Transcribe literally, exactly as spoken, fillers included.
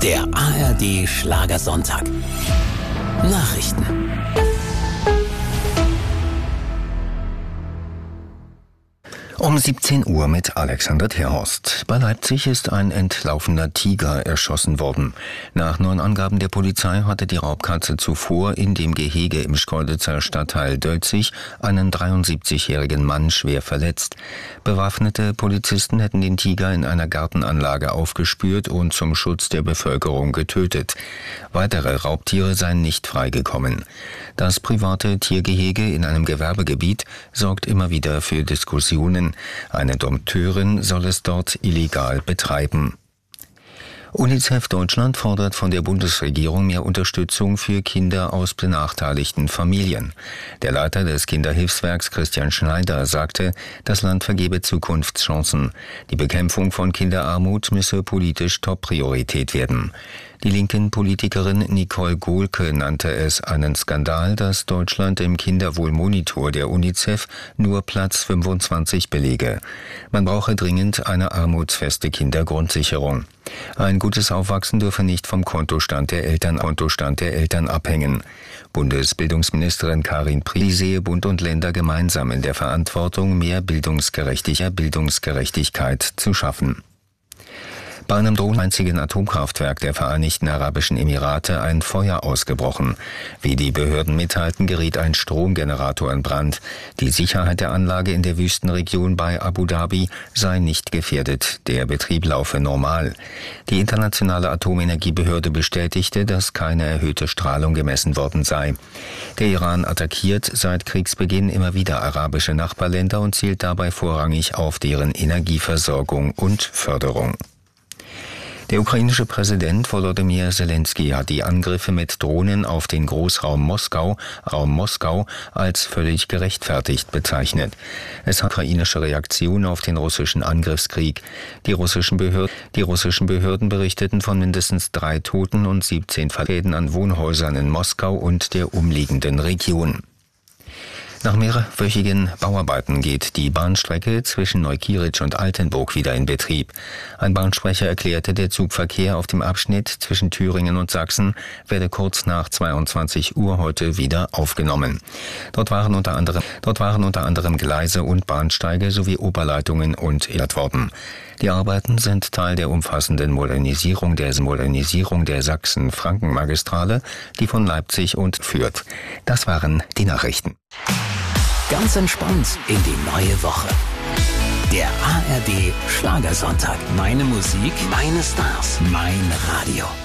Der A R D Schlagersonntag. Nachrichten. Um siebzehn Uhr mit Alexander Terhorst. Bei Leipzig ist ein entlaufener Tiger erschossen worden. Nach neuen Angaben der Polizei hatte die Raubkatze zuvor in dem Gehege im Schkeuditzer Stadtteil Dölzig einen dreiundsiebzigjährigen Mann schwer verletzt. Bewaffnete Polizisten hätten den Tiger in einer Gartenanlage aufgespürt und zum Schutz der Bevölkerung getötet. Weitere Raubtiere seien nicht freigekommen. Das private Tiergehege in einem Gewerbegebiet sorgt immer wieder für Diskussionen. Eine Dompteurin soll es dort illegal betreiben. UNICEF Deutschland fordert von der Bundesregierung mehr Unterstützung für Kinder aus benachteiligten Familien. Der Leiter des Kinderhilfswerks Christian Schneider sagte, das Land vergebe Zukunftschancen. Die Bekämpfung von Kinderarmut müsse politisch Top-Priorität werden. Die linken Politikerin Nicole Gohlke nannte es einen Skandal, dass Deutschland im Kinderwohlmonitor der UNICEF nur Platz fünfundzwanzig belege. Man brauche dringend eine armutsfeste Kindergrundsicherung. Ein gutes Aufwachsen dürfe nicht vom Kontostand der Eltern, Kontostand der Eltern abhängen. Bundesbildungsministerin Karin Prien sehe Bund und Länder gemeinsam in der Verantwortung, mehr Bildungsgerechtigkeit, Bildungsgerechtigkeit zu schaffen. Bei einem einzigen Atomkraftwerk der Vereinigten Arabischen Emirate ein Feuer ausgebrochen. Wie die Behörden mitteilten, geriet ein Stromgenerator in Brand. Die Sicherheit der Anlage in der Wüstenregion bei Abu Dhabi sei nicht gefährdet. Der Betrieb laufe normal. Die internationale Atomenergiebehörde bestätigte, dass keine erhöhte Strahlung gemessen worden sei. Der Iran attackiert seit Kriegsbeginn immer wieder arabische Nachbarländer und zielt dabei vorrangig auf deren Energieversorgung und Förderung. Der ukrainische Präsident Volodymyr Zelensky hat die Angriffe mit Drohnen auf den Großraum Moskau, Raum Moskau, als völlig gerechtfertigt bezeichnet. Es hat eine ukrainische Reaktion auf den russischen Angriffskrieg. Die russischen Behörden, die russischen Behörden berichteten von mindestens drei Toten und siebzehn Schäden an Wohnhäusern in Moskau und der umliegenden Region. Nach mehrwöchigen Bauarbeiten geht die Bahnstrecke zwischen Neukieritzsch und Altenburg wieder in Betrieb. Ein Bahnsprecher erklärte, der Zugverkehr auf dem Abschnitt zwischen Thüringen und Sachsen werde kurz nach zweiundzwanzig Uhr heute wieder aufgenommen. Dort waren unter anderem, dort waren unter anderem Gleise und Bahnsteige sowie Oberleitungen und erneuert worden. Die Arbeiten sind Teil der umfassenden Modernisierung der Modernisierung der Sachsen-Franken-Magistrale, die von Leipzig und führt. Das waren die Nachrichten. Ganz entspannt in die neue Woche. Der A R D Schlagersonntag. Meine Musik, meine Stars, mein Radio.